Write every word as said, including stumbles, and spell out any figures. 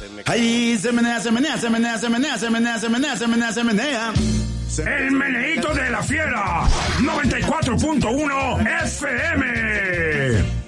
Ahí se menea, se menea, se menea, se menea, se menea, se menea, se menea, se menea. El meneíto de la fiera, noventa y cuatro punto uno F M.